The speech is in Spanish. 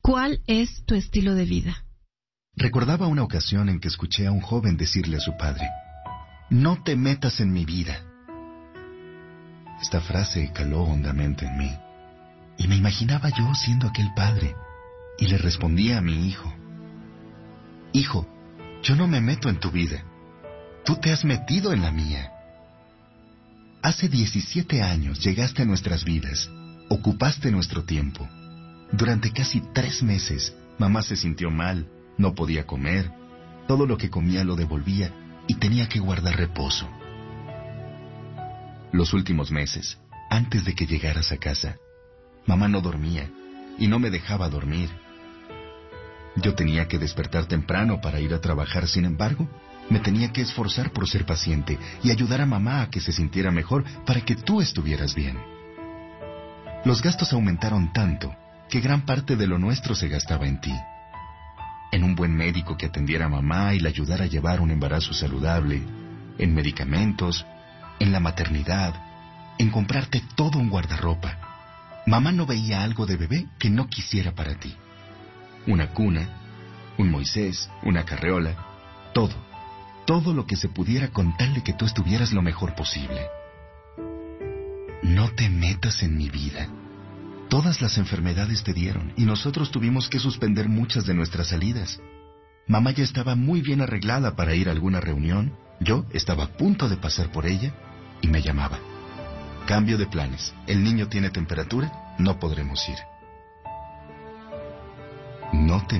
¿Cuál es tu estilo de vida? Recordaba una ocasión en que escuché a un joven decirle a su padre: «No te metas en mi vida». Esta frase caló hondamente en mí, y me imaginaba yo siendo aquel padre, y le respondía a mi hijo: «Hijo, yo no me meto en tu vida. Tú te has metido en la mía». Hace 17 años llegaste a nuestras vidas, ocupaste nuestro tiempo. Durante casi 3 meses, mamá se sintió mal, no podía comer, todo lo que comía lo devolvía y tenía que guardar reposo. Los últimos meses, antes de que llegaras a casa, mamá no dormía y no me dejaba dormir. Yo tenía que despertar temprano para ir a trabajar, sin embargo, me tenía que esforzar por ser paciente y ayudar a mamá a que se sintiera mejor para que tú estuvieras bien. Los gastos aumentaron tanto que gran parte de lo nuestro se gastaba en ti. En un buen médico que atendiera a mamá y la ayudara a llevar un embarazo saludable, en medicamentos, en la maternidad, en comprarte todo un guardarropa. Mamá no veía algo de bebé que no quisiera para ti. Una cuna, un Moisés, una carreola, todo lo que se pudiera con tal de que tú estuvieras lo mejor posible. No te metas en mi vida. Todas las enfermedades te dieron y nosotros tuvimos que suspender muchas de nuestras salidas. Mamá ya estaba muy bien arreglada para ir a alguna reunión, yo estaba a punto de pasar por ella y me llamaba: «Cambio de planes, el niño tiene temperatura, no podremos ir». No te